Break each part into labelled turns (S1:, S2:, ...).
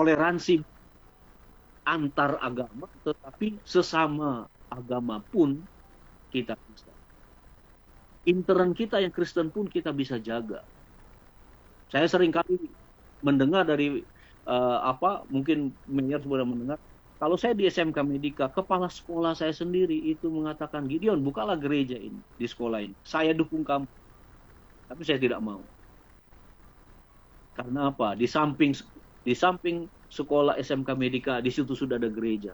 S1: toleransi antar agama, tetapi sesama agama pun kita bisa. Intern kita yang Kristen pun kita bisa jaga. Saya sering kali mendengar dari mungkin Mayor sudah mendengar, kalau saya di SMK Medika, kepala sekolah saya sendiri itu mengatakan, Gideon, bukalah gereja ini di sekolah ini. Saya dukung kamu. Tapi saya tidak mau. Karena apa? Di samping sekolah SMK Medika, di situ sudah ada gereja.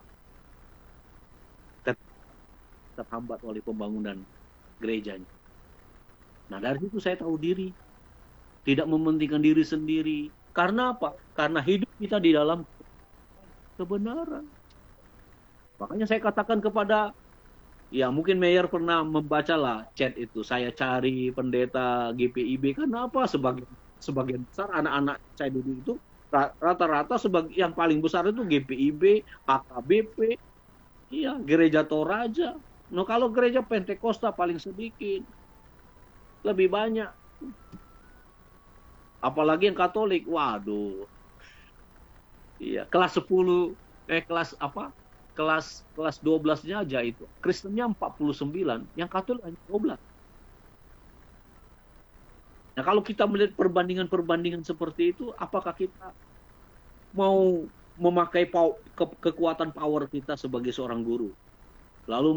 S1: Terhambat oleh pembangunan gerejanya. Nah, dari situ saya tahu diri. Tidak mementingkan diri sendiri. Karena apa? Karena hidup kita di dalam kebenaran. Makanya saya katakan kepada, ya mungkin Mayor pernah membacalah chat itu. Saya cari pendeta GPIB. Karena apa? Sebagian besar anak-anak saya dulu itu, rata-rata yang paling besar itu GPIB, HKBP, iya, Gereja Toraja. Nah, kalau gereja Pentakosta paling sedikit. Lebih banyak. Apalagi yang Katolik, waduh. Iya, kelas 10, kelas 12-nya aja itu. Kristennya 49, yang Katolik hanya 12. Nah, kalau kita melihat perbandingan seperti itu, apakah kita mau memakai kekuatan power kita sebagai seorang guru? Lalu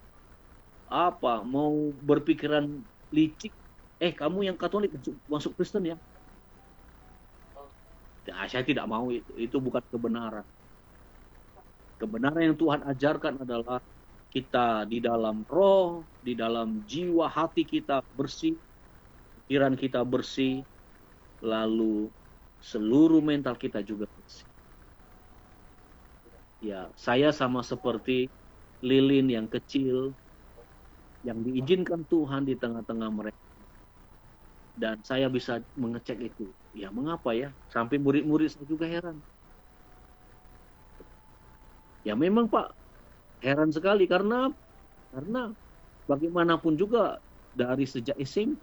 S1: mau berpikiran licik, kamu yang Katolik masuk Kristen ya? Nah, saya tidak mau itu bukan kebenaran. Kebenaran yang Tuhan ajarkan adalah kita di dalam roh, di dalam jiwa, hati kita bersih, pikiran kita bersih, lalu seluruh mental kita juga bersih. Ya, saya sama seperti lilin yang kecil, yang diizinkan Tuhan di tengah-tengah mereka. Dan saya bisa mengecek itu. Ya, mengapa ya? Sampai murid-murid saya juga heran. Ya memang Pak, heran sekali karena bagaimanapun juga dari sejak SMP